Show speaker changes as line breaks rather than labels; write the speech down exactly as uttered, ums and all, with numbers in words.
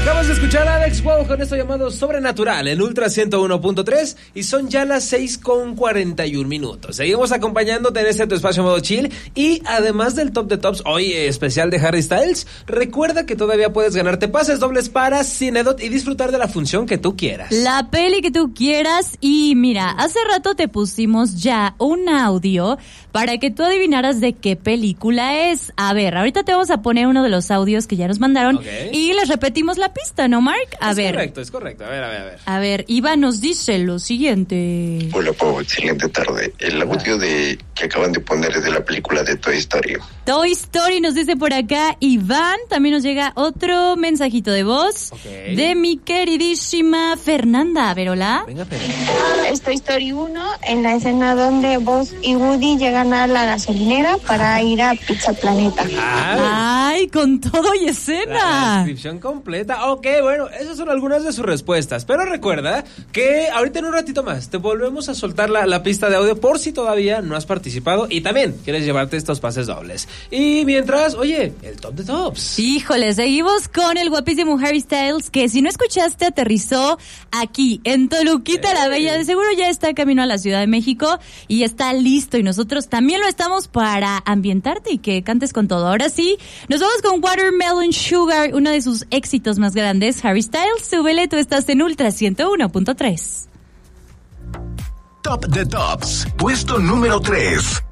Acabas de escuchar a Alex Wow con esto llamado Sobrenatural en Ultra ciento uno punto tres y son ya las seis con cuarenta y un minutos. Seguimos acompañándote en este tu espacio modo chill y además del Top de Tops, hoy especial de Harry Styles, recuerda que todavía puedes ganarte pases dobles para Cinedot y disfrutar de la función que tú quieras.
La peli que tú quieras y mira, hace rato te pusimos ya un audio para que tú adivinaras de qué película es. A ver, ahorita te vamos a poner uno de los audios que ya nos mandaron okay. y les repetimos la pista, ¿no, Mark? A
es
ver.
Es correcto, es correcto. A ver, a ver, a ver.
A ver, Iván nos dice lo siguiente.
Hola, Pau, excelente tarde. El audio de que acaban de poner es de la película de Toy Story.
Toy Story nos dice por acá Iván. También nos llega otro mensajito de voz okay. de mi queridísima Fernanda. A ver, hola.
Venga, Fernanda.
Es Toy Story uno, en la escena donde Buzz y Woody llegan a la gasolinera para ir a Pizza Planeta.
Ay, Ay con todo y escena.
La descripción completa. Ok, bueno, esas son algunas de sus respuestas. Pero recuerda que ahorita en un ratito más te volvemos a soltar la, la pista de audio por si todavía no has participado y también quieres llevarte estos pases dobles. Y mientras, oye, el Top de Tops.
Híjole, seguimos con el guapísimo Harry Styles, que si no escuchaste, aterrizó aquí, en Toluquita hey. la Bella. De seguro ya está camino a la Ciudad de México y está listo. Y nosotros también lo estamos para ambientarte y que cantes con todo. Ahora sí, nos vamos con Watermelon Sugar, uno de sus éxitos más grandes. Harry Styles, súbele, tú estás en Ultra ciento uno punto tres.
Top de Tops, puesto número tres.